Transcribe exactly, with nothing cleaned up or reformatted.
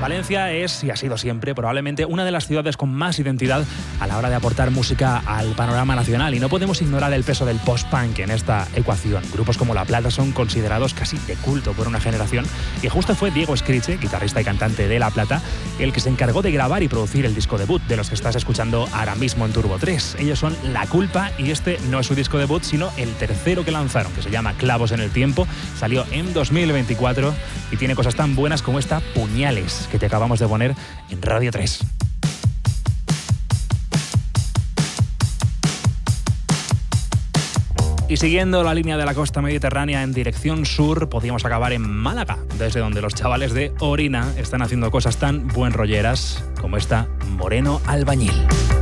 Valencia es, y ha sido siempre, probablemente una de las ciudades con más identidad a la hora de aportar música al panorama nacional, y no podemos ignorar el peso del post-punk en esta ecuación. Grupos como La Plata son considerados casi de culto por una generación, y justo fue Diego Escriche, guitarrista y cantante de La Plata, el que se encargó de grabar y producir el disco debut de los que estás escuchando ahora mismo en Turbo tres. Ellos son La Culpa, y este no es su disco debut, sino el tercero que lanzaron, que se llama Clavos en el Tiempo. Salió en dos mil veinticuatro y tiene cosas tan buenas como esta Puñales, que te acabamos de poner en Radio tres. Y siguiendo la línea de la costa mediterránea en dirección sur, podíamos acabar en Málaga, desde donde los chavales de Orina están haciendo cosas tan buen rolleras como esta Moreno Albañil.